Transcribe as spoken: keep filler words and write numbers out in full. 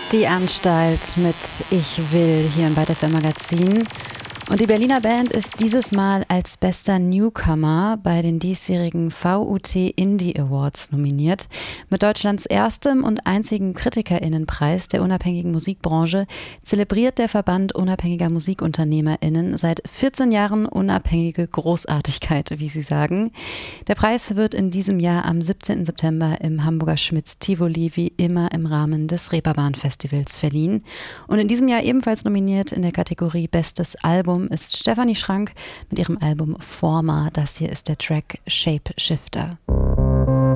Die Anstalt mit Ich will hier im Byte F M Magazin. Und die Berliner Band ist dieses Mal als bester Newcomer bei den diesjährigen V U T Indie Awards nominiert. Mit Deutschlands erstem und einzigen KritikerInnenpreis der unabhängigen Musikbranche zelebriert der Verband unabhängiger MusikunternehmerInnen seit vierzehn Jahren unabhängige Großartigkeit, wie sie sagen. Der Preis wird in diesem Jahr am siebzehnten September im Hamburger Schmitz Tivoli wie immer im Rahmen des Reeperbahn Festivals verliehen. Und in diesem Jahr ebenfalls nominiert in der Kategorie Bestes Album ist Stefanie Schrank mit ihrem Album Forma. Das hier ist der Track Shape Shifter.